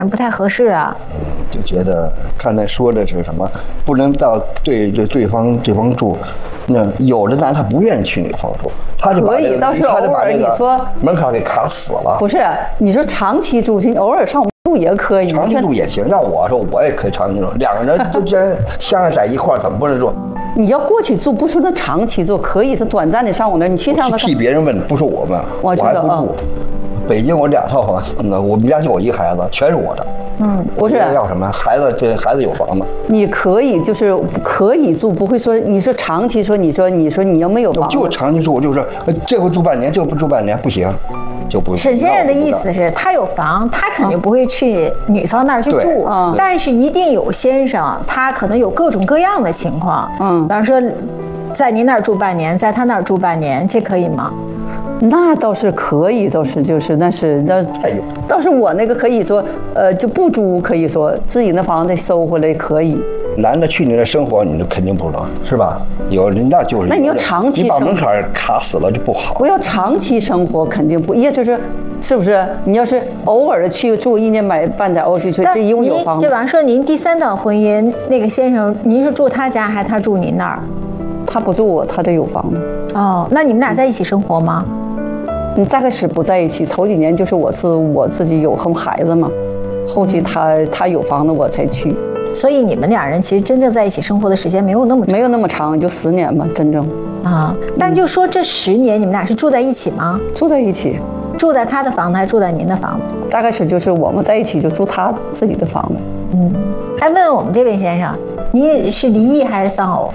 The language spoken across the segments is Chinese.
不太合适啊。 就觉得刚才说的是什么，不能到对方住。那有的男他不愿意去女方住，他就把可以，倒是偶尔你说门槛给卡死了。 不是，你说长期住，你偶尔上我们住也可以。 长期住也行，让我说我也可以长期住，两个人之间相爱在一块儿，怎么不能住？ 你要过去住，不说那长期住，可以是短暂的上我那儿，你去上那。 替别人问，不是我问，我还不住。北京我2套房，我们家就我一个孩子，全是我的。 不是要什么孩子？这孩子有房子， 你可以就是可以住，不会说你说长期说你说你要没有房子， 就长期住，我就说这回住半年，这回不住半年不行，就不。 沈先生的意思是他有房，他肯定不会去女方那儿去住，但是一定有先生，他可能有各种各样的情况，比方说在您那儿住半年，在他那儿住半年，这可以吗？ 那倒是可以，倒是就是那倒是我那个可以说，就不租，可以说自己那房子收回来可以。 男的去你那生活，你就肯定不能，是吧？有人那就是。 那你要长期， 你把门槛卡死了就不好。 我要长期生活，肯定不，也就是是不是？你要是偶尔去住1年半载，去这一共有房子。 就比方说您第3段婚姻那个先生，您是住他家还是他住您那儿？ 他不住我，他这有房子。 哦，那你们俩在一起生活吗？ 再开始不在一起，头几年就是我自己有孩子嘛，后期他有房子我才去。 所以你们2人其实真正在一起生活的时间没有那么长， 就10年吧，真正。 但就说这10年你们俩是住在一起吗？ 住在一起。 住在他的房子还是住在您的房子？ 大概是就是我们在一起就住他自己的房子。 还问问我们这位先生，你是离异还是丧偶？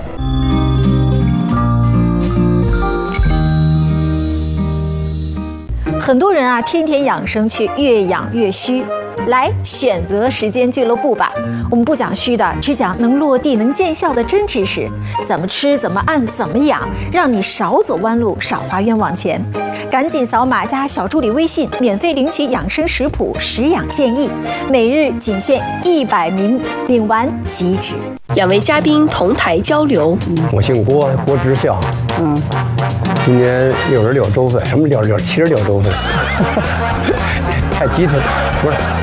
很多人啊，天天养生去，越养越虚。来选择时间俱乐部吧，我们不讲虚的，只讲能落地、能见效的真知识。怎么吃，怎么按，怎么养，让你少走弯路，少花冤枉钱。赶紧扫码加小助理微信，免费领取养生食谱、食养建议，每日仅限100名，领完即止。 2位嘉宾同台交流。 我姓郭，郭之孝。今年66周岁，什么66？76周岁，太激动了，不是。